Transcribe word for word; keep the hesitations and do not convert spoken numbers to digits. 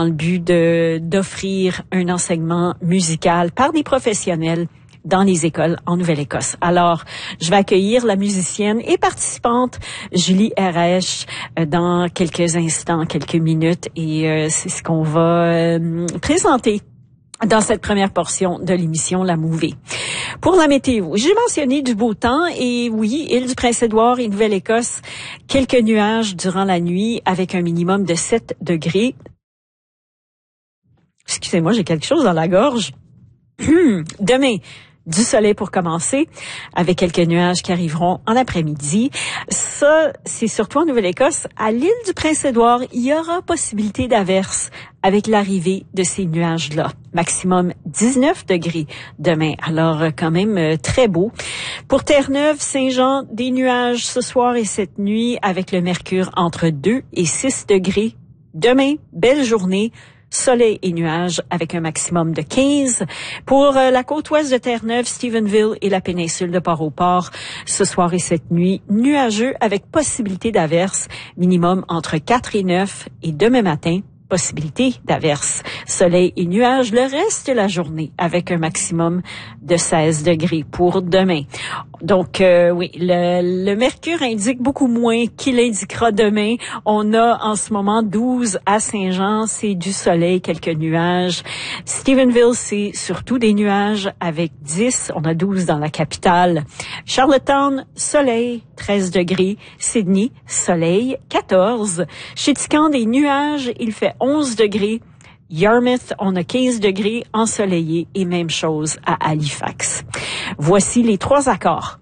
dans le but de d'offrir un enseignement musical par des professionnels dans les écoles en Nouvelle-Écosse. Alors, je vais accueillir la musicienne et participante Julie Erèche dans quelques instants, quelques minutes, et euh, c'est ce qu'on va euh, présenter dans cette première portion de l'émission La Mouvée. Pour la météo, j'ai mentionné du beau temps et oui, île du Prince-Édouard et Nouvelle-Écosse, quelques nuages durant la nuit avec un minimum de sept degrés. Excusez-moi, j'ai quelque chose dans la gorge. Demain, du soleil pour commencer, avec quelques nuages qui arriveront en après-midi. Ça, c'est surtout en Nouvelle-Écosse. À l'île du Prince-Édouard, il y aura possibilité d'averses avec l'arrivée de ces nuages-là. Maximum dix-neuf degrés demain. Alors, quand même très beau. Pour Terre-Neuve, Saint-Jean, des nuages ce soir et cette nuit avec le mercure entre deux et six degrés. Demain, belle journée. Soleil et nuages avec un maximum de quinze. Pour euh, la côte ouest de Terre-Neuve, Stephenville et la péninsule de Port-au-Port, ce soir et cette nuit, nuageux avec possibilité d'averses, minimum entre quatre et neuf. Et demain matin, possibilité d'averses. Soleil et nuages le reste de la journée avec un maximum de seize degrés pour demain. Donc, euh, oui, le, le mercure indique beaucoup moins qu'il indiquera demain. On a en ce moment douze à Saint-Jean, c'est du soleil, quelques nuages. Stephenville, c'est surtout des nuages avec dix. On a douze dans la capitale. Charlottetown, soleil, treize degrés. Sydney, soleil, quatorze. Chez Tican, des nuages, il fait onze degrés. Yarmouth, on a quinze degrés ensoleillé et même chose à Halifax. Voici les trois accords